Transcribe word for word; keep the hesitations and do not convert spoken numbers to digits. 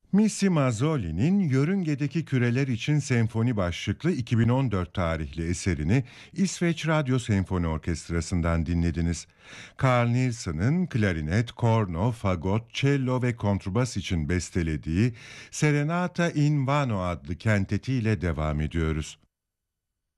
Missy Mazzoli'nin Yörünge'deki Küreler için Senfoni başlıklı iki bin on dört tarihli eserini İsveç Radyo Senfoni Orkestrası'ndan dinlediniz. Carl Nielsen'ın klarinet, korno, fagot, cello ve kontrbas için bestelediği Serenata in Vano adlı kentetiyle devam ediyoruz.